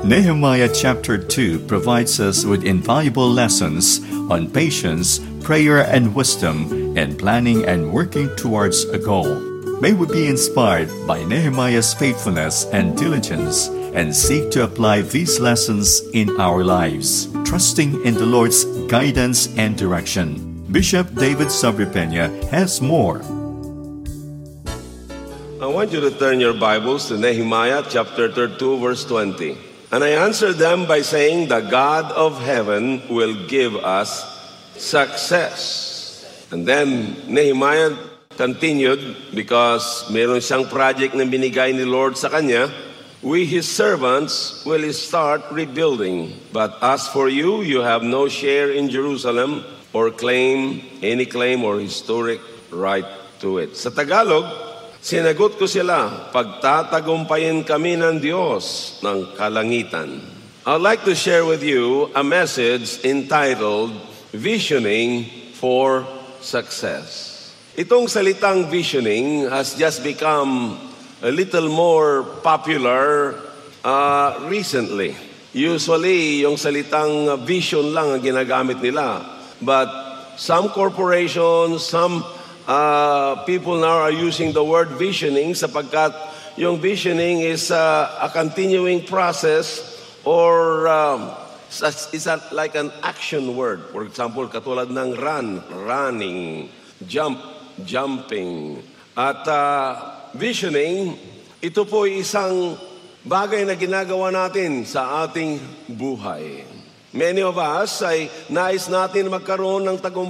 Nehemiah chapter 2 provides us with invaluable lessons on patience, prayer, and wisdom in planning and working towards a goal. May we be inspired by Nehemiah's faithfulness and diligence and seek to apply these lessons in our lives, trusting in the Lord's guidance and direction. Bishop David Sobrepena has more. I want you to turn your Bibles to Nehemiah chapter 2, verse 20. And I answered them by saying, the God of heaven will give us success. And then Nehemiah continued because meron siyang project na binigay ni Lord sa kanya. We, his servants, will start rebuilding. But as for you, you have no share in Jerusalem or any claim or historic right to it. Sa Tagalog, sinagot ko sila, pagtatagumpayin kami ng Diyos ng kalangitan. I'd like to share with you a message entitled, Visioning for Success. Itong salitang visioning has just become a little more popular recently. Usually, yung salitang vision lang ang ginagamit nila. But some corporations, some people now are using the word visioning sapagkat yung visioning is a continuing process or it's like an action word. For example, katulad ng running, jumping. At visioning, ito po ay isang bagay na ginagawa natin sa ating buhay. Many of us ay nais natin magkaroon ng tagumpay